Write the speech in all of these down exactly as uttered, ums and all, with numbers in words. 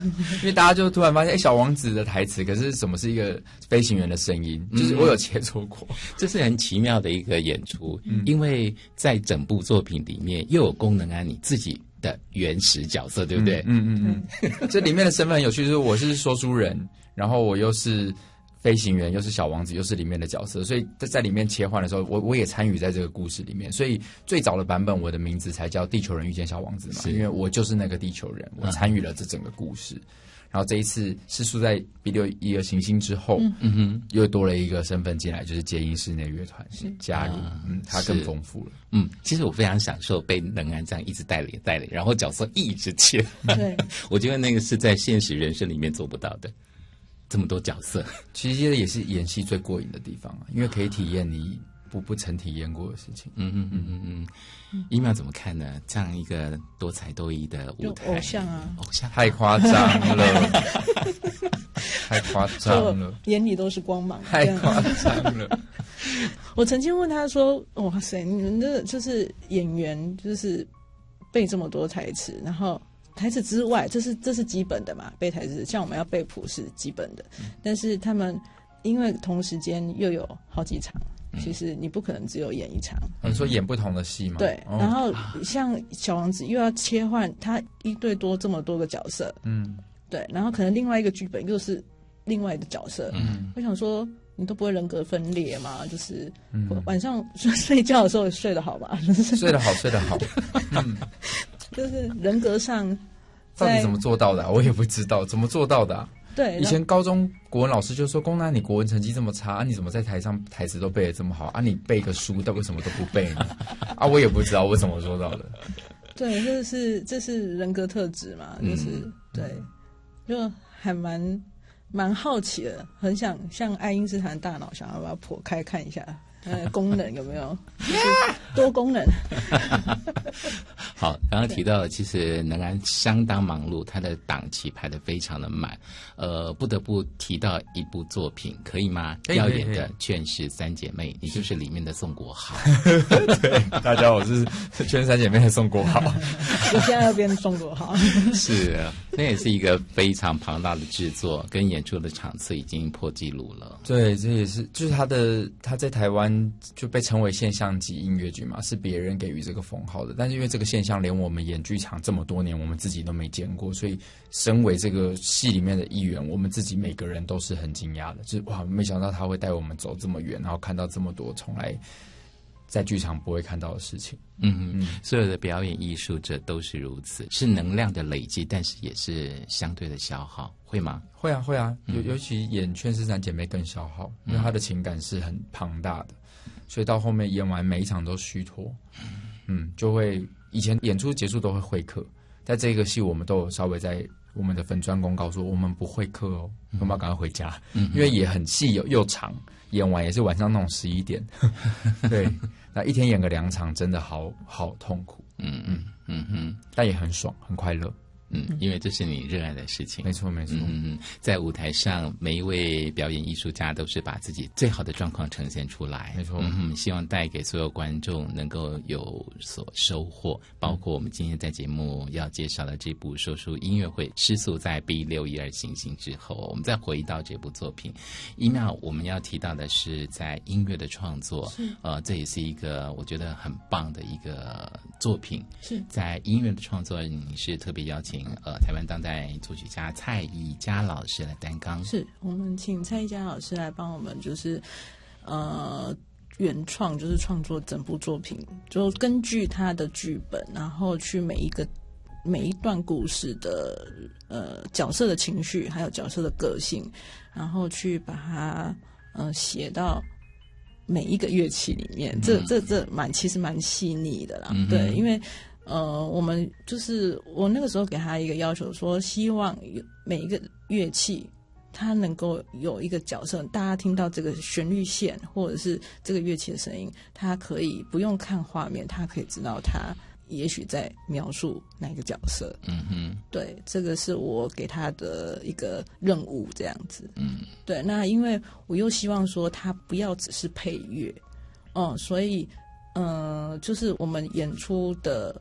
因为大家就突然发现，哎、欸，小王子的台词，可是什么是一个飞行员的声音？就是我有切磋过， 嗯、这是很奇妙的一个演出，嗯、因为在整部作品里面又有功能安你自己的原始角色，对不对？ 嗯嗯嗯嗯，这里面的身份很有趣，就是我是说书人，然后我又是飞行员，又是小王子，又是里面的角色，所以在里面切换的时候，我我也参与在这个故事里面。所以最早的版本，我的名字才叫《地球人遇见小王子》嘛，因为我就是那个地球人，我参与了这整个故事。嗯、然后这一次是输在 B 六一二行星之后，嗯哼，又多了一个身份进来，就是接音室内乐团加入，嗯，它更丰富了。 嗯，其实我非常享受被能安这样一直带领带领，然后角色一直切。 对， 我觉得那个是在现实人生里面做不到的。这么多角色， 其实也是演戏最过瘾的地方啊，因为可以体验你不不曾体验过的事情。 嗯嗯嗯嗯嗯，一妙怎么看呢？这样一个多才多艺的舞台， 偶像啊， 偶像太夸张了，太夸张了， 眼里都是光芒， 太夸张了。 我曾经问他说：“哇塞，你们这就是演员，就是背这么多台词，然后。”台词之外，这是这是基本的嘛，背台词像我们要背谱是基本的，嗯、但是他们因为同时间又有好几场，嗯、其实你不可能只有演一场。 你说演不同的戏吗？ 对，哦、然后像小王子又要切换，他一对多这么多个角色，嗯，对，然后可能另外一个剧本又是另外的角色，嗯，我想说你都不会人格分裂吗？就是、嗯、晚上睡觉的时候睡得好吧？ 睡得好，睡得好，嗯。 就是人格上到底怎么做到的、啊？我也不知道怎么做到的、啊。 对， 以前高中国文老师就说：“龚南，你国文成绩这么差，啊、你怎么在台上台词都背得这么好？啊，你背个书，但为什么都不背呢？”啊，我也不知道我怎么做到的。 对，这是这是人格特质嘛，就是、嗯、对，就还蛮蛮好奇的，很想像爱因斯坦大脑，想要把它剖开看一下。呃，功能有没有多功能？ 好，刚刚提到了，其实能安相当忙碌，他的档期排得非常的满。呃，不得不提到一部作品，可以吗？要演的《劝世三姐妹》，你就是里面的宋国豪。 对，大家好，我是《劝世三姐妹》的宋国豪。 我现在要变宋国豪。 是，那也是一个非常庞大的制作，跟演出的场次已经破纪录了。 对，这也是，就是他的他在台湾就被称为现象级音乐剧嘛，是别人给予这个封号的。但是因为这个现象，连我们演剧场这么多年，我们自己都没见过，所以身为这个戏里面的一员，我们自己每个人都是很惊讶的，就是哇，没想到他会带我们走这么远，然后看到这么多从来在剧场不会看到的事情。 嗯嗯，所有的表演艺术者都是如此，是能量的累积，但是也是相对的消耗，会吗？ 会啊会啊，尤尤其演《劝世三姐妹》更消耗，因为他的情感是很庞大的，所以到后面演完每一场都虚脱，嗯，就会以前演出结束都会会客，在这个戏我们都有稍微在我们的粉专公告说我们不会客哦，我们要赶快回家，嗯、因为也很戏又又长，演完也是晚上那种十一点，对，那一天演个两场真的好好痛苦，嗯嗯嗯嗯，但也很爽，很快乐。 嗯，因为这是你热爱的事情。 没错没错。 嗯嗯，在舞台上，每一位表演艺术家都是把自己最好的状况呈现出来。 没错。 嗯，希望带给所有观众能够有所收获。包括我们今天在节目要介绍的这部说书音乐会，失速在 B 六一二行星之后，我们再回到这部作品。一妙，我们要提到的是在音乐的创作，呃，这也是一个我觉得很棒的一个作品。 是在音乐的创作，你是特别邀请。呃，台湾当代作曲家蔡宜佳老师来担纲， 是我们请蔡宜佳老师来帮我们，就是呃原创，就是创作整部作品，就根据他的剧本，然后去每一个每一段故事的呃角色的情绪，还有角色的个性，然后去把它呃写到每一个乐器里面，这这这蛮其实蛮细腻的啦，嗯、对，因为。呃，我们就是我那个时候给他一个要求，说希望每一个乐器它能够有一个角色，大家听到这个旋律线或者是这个乐器的声音，它可以不用看画面，它可以知道它也许在描述哪个角色。嗯哼，对，这个是我给他的一个任务，这样子。嗯，对，那因为我又希望说他不要只是配乐，哦、嗯，所以，呃，就是我们演出的。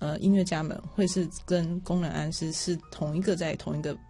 呃音乐家们会是跟宫能安师是同一个在同一个